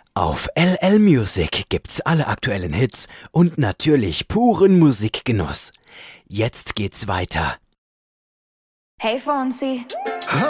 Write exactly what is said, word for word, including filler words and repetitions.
Auf L L Music gibt's alle aktuellen Hits und natürlich puren Musikgenuss. Jetzt geht's weiter. Hey Fonsi.